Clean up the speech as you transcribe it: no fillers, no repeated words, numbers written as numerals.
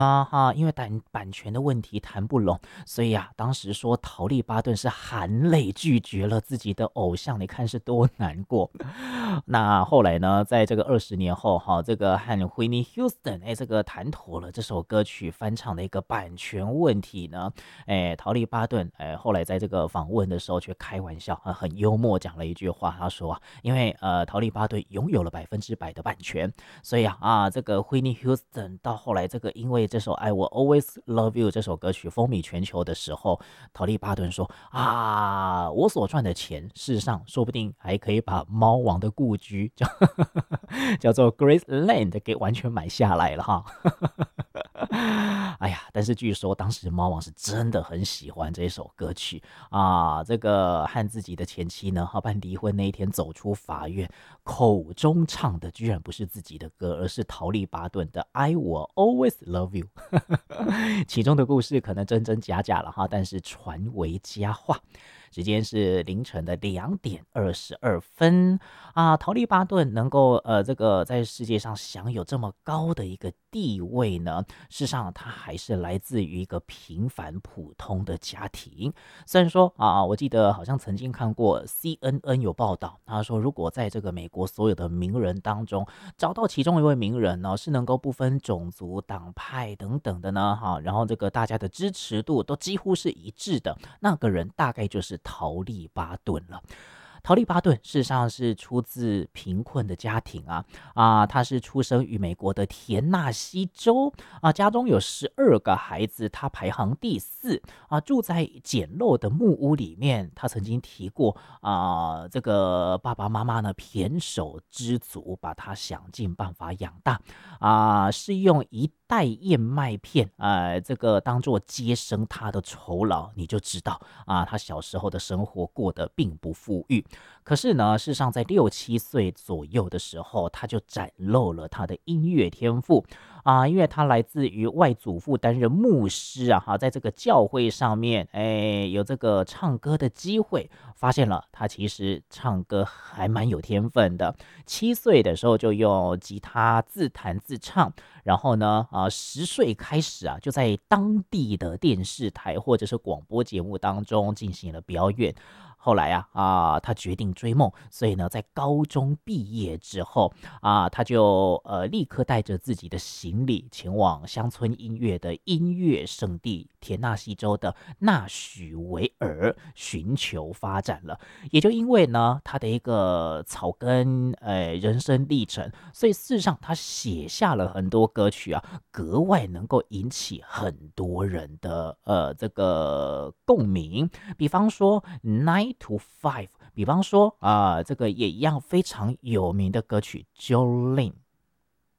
啊哈，因为版权的问题谈不拢，所以啊，当时说陶丽巴顿是含泪拒绝了自己的偶像，你看是多难过。那后来呢，在这个20年后，哈，这个和 Whitney Houston 这个谈妥了这首歌曲翻唱的一个版权问题呢，陶丽巴顿后来在这个访问的时候却开玩笑啊，很幽默讲了一句话，他说啊，因为陶丽巴顿拥有了100%的版权，所以这个 Whitney Houston 到后来这个因为这首《I Will Always Love You》这首歌曲风靡全球的时候，陶丽巴顿说啊，我所赚的钱，事实上说不定还可以把猫王的故居叫做 Graceland 给完全买下来了哈。哎呀，但是据说当时猫王是真的很喜欢这首歌曲啊，这个和自己的前妻呢，办离婚那一天走出法院，口中唱的居然不是自己的歌，而是陶丽巴顿的《I Will Always Love You》。其中的故事可能真真假假了哈，但是传为佳话。时间是凌晨的2点22分啊，陶丽巴顿能够这个在世界上享有这么高的一个地位呢，事实上他还是来自于一个平凡普通的家庭。虽然说啊，我记得好像曾经看过 CNN 有报道，他说如果在这个美国所有的名人当中找到其中一位名人呢，是能够不分种族、党派等等的呢，然后这个大家的支持度都几乎是一致的，那个人大概就是陶丽巴顿了。陶丽巴顿事实上是出自贫困的家庭他是出生于美国的田纳西州家中有12个孩子，他排行第4住在简陋的木屋里面。他曾经提过这个爸爸妈妈呢胼手知足，把他想尽办法养大是用一袋燕麦片这个当做接生他的酬劳，你就知道他小时候的生活过得并不富裕。可是呢，事实上在6、7岁左右的时候，他就展露了他的音乐天赋因为他来自于外祖父担任牧师在这个教会上面有这个唱歌的机会，发现了他其实唱歌还蛮有天分的。7岁的时候就用吉他自弹自唱，然后呢10岁开始就在当地的电视台或者是广播节目当中进行了表演。后来他决定追梦，所以呢，在高中毕业之后他就立刻带着自己的行李前往乡村音乐的音乐圣地田纳西州的纳许维尔寻求发展了。也就因为呢他的一个草根人生历程，所以事实上他写下了很多歌曲格外能够引起很多人的这个共鸣。比方说 Nine to Five， 比方说这个也一样非常有名的歌曲 Jolene